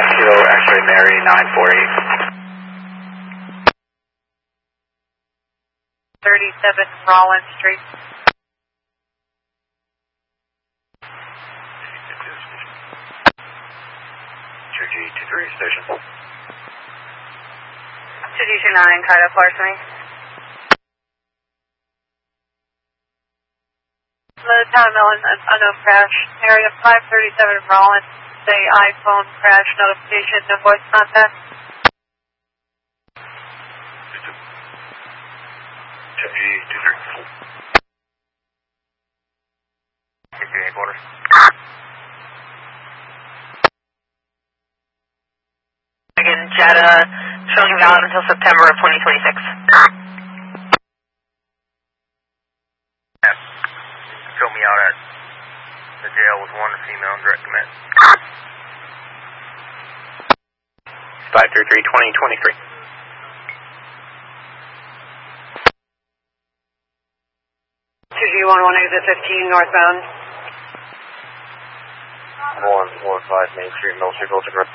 Kilo X-ray Mary 948. 37 Rollins Street. G23 station. 2G29, Kyle Larceny. The Town of Mellon, unknown crash. Area 537 Rollins. Say iPhone crash notification, no voice contact. G23. Okay, border. Again, JETA showing valid until September of 2026. Fill me out at the jail with one female in direct command. 533-2023. G11 exit 15 northbound. 145 Main Street, Military Village Road.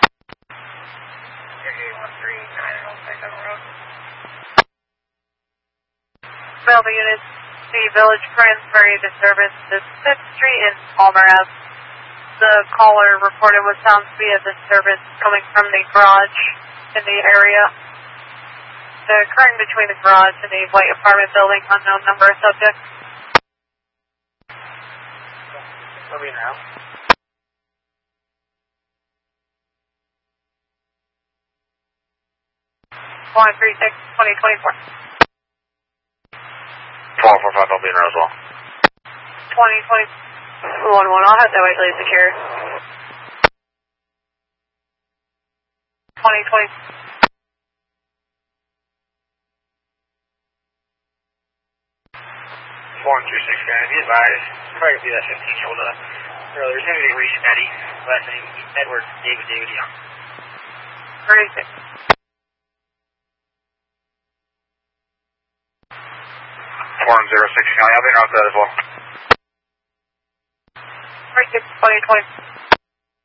Available units, the Village Cransbury disturbance is 5th Street in Palmer Ave. The caller reported what sounds to be a disturbance coming from the garage in the area. The occurring between the garage and the white apartment building, unknown number of subjects. Let me know. 136-2024. 1245, I'll be in there as well. 2020. 11, I'll have that way till it's secure. 2020. Form 26, man. Be advised. Probably gonna be that 15-year-old earlier. There's gonna be Reese Betty. Last name Edward David Young. 36. Form 06, County. I'll be in there with that as well. 36, 2020.